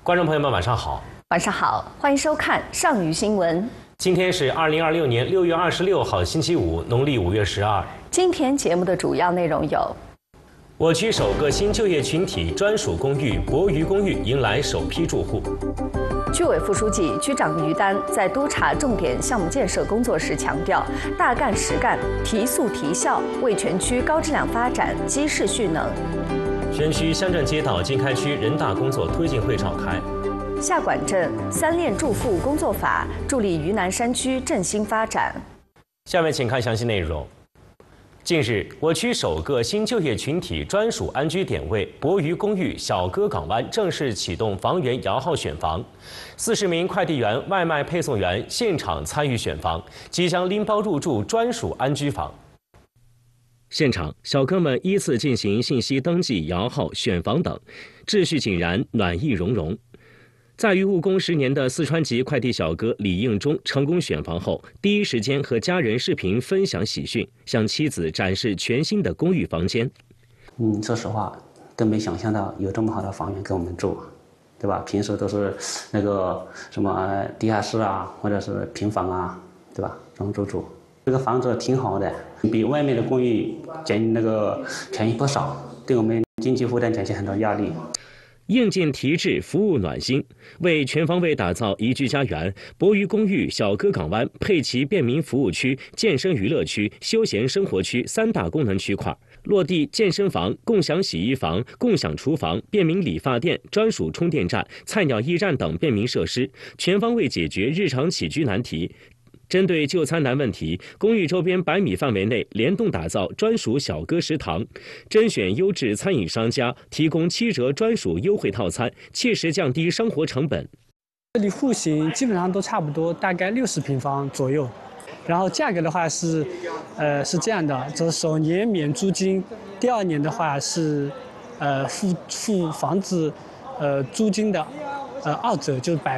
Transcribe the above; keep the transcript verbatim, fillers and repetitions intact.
观众朋友们，晚上好。 晚上好，欢迎收看上虞新闻。 今天是二零二六年六月二十六号，星期五，农历五月十二。 今天节目的主要内容有： 我区首个新就业群体专属公寓博渝公寓迎来首批住户。 区委副书记、区长于丹在督查重点项目建设工作时强调，大干实干，提速提效，为全区高质量发展积势蓄能。 宣区乡镇街道经开区人大工作推进会召开。 下管镇三链助富工作法助力渝南山区振兴发展。 下面请看详细内容。近日，我区首个新就业群体专属安居点位博渝公寓小鸽港湾正式启动房源摇号选房，四十名快递员、外卖配送员现场参与选房，即将拎包入住专属安居房。现场，小哥们依次进行信息登记、摇号、选房等，秩序井然，暖意融融。在渝务工十年的四川籍快递小哥李应忠成功选房后，第一时间和家人视频分享喜讯，向妻子展示全新的公寓房间。 嗯，说实话，都没想象到有这么好的房源给我们住，对吧？平时都是那个什么地下室啊，或者是平房啊，对吧？这种住住，这个房子挺好的，比外面的公寓减那个便宜不少，对我们经济负担减轻很多压力。 硬件提质，服务暖心，为全方位打造宜居家园，博渝公寓小鸽港湾配齐便民服务区、健身娱乐区、休闲生活区三大功能区块，落地健身房、共享洗衣房、共享厨房、便民理发店、专属充电站、菜鸟驿站等便民设施，全方位解决日常起居难题。针对就餐难问题，公寓周边百米范围内联动打造专属小鸽食堂，甄选优质餐饮商家，提供七折专属优惠套餐，切实降低生活成本。 这里户型基本上都差不多，大概六十平方左右。然后价格的话是，呃，是这样的，这首年免租金，第二年的话是，呃，付付房子，呃，租金的，呃，二折，就是百